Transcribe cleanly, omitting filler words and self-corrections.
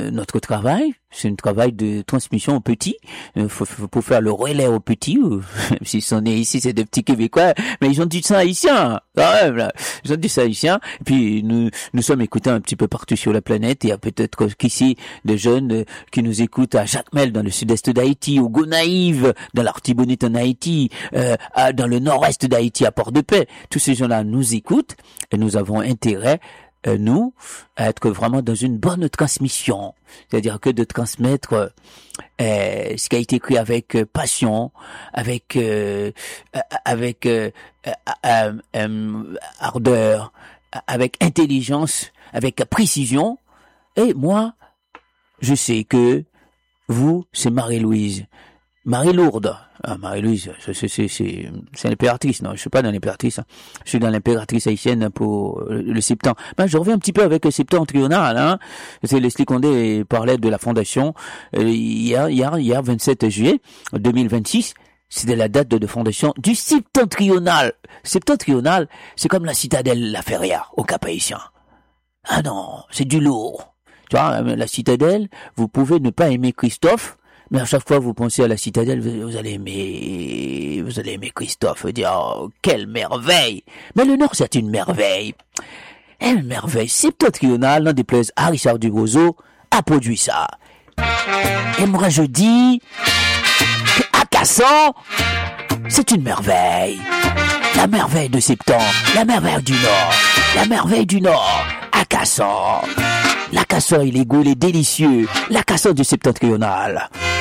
notre travail, c'est un travail de transmission aux petits. Faut faire le relais aux petits. S'ils sont nés ici, c'est des petits Québécois, mais ils ont du sang haïtien. Quand même, là. Ils ont du sang haïtien. Et puis nous sommes écoutés un petit peu partout sur la planète. Il y a peut-être qu'ici des jeunes qui nous écoutent à Jacmel dans le sud-est d'Haïti, au Gonaïve, dans l'Artibonite en Haïti, dans le nord-est d'Haïti à Port-de-Paix. Tous ces gens-là nous écoutent et nous avons intérêt nous, à être vraiment dans une bonne transmission. C'est-à-dire que de transmettre ce qui a été écrit avec passion, avec ardeur, avec intelligence, avec précision. Et moi, je sais que vous, c'est Marie-Louise. Marie-Lourde. Ah, Marie-Louise, c'est l'impératrice. Non, je suis pas dans l'impératrice. Hein. Je suis dans l'impératrice haïtienne pour le septembre. Ben, je reviens un petit peu avec le septentrional, hein. C'est Leslie Condé parlait de la fondation, hier, 27 juillet 2026. C'était la date de fondation du septentrional. Septentrional, c'est comme la citadelle La Ferrière au Cap-Haïtien. Ah non, c'est du lourd. Tu vois, la citadelle, vous pouvez ne pas aimer Christophe, mais à chaque fois vous pensez à la citadelle, vous allez aimer Christophe, dire oh, quelle merveille. Mais le Nord c'est une merveille. Une merveille septentrionale, n'en déplaise à Richard Dubrozo, a produit ça. Et moi je dis que Akassan, c'est une merveille. La merveille de septembre, la merveille du Nord, Akassan. L'Akassan il est beau, il est délicieux. L'Akassan du septentrional.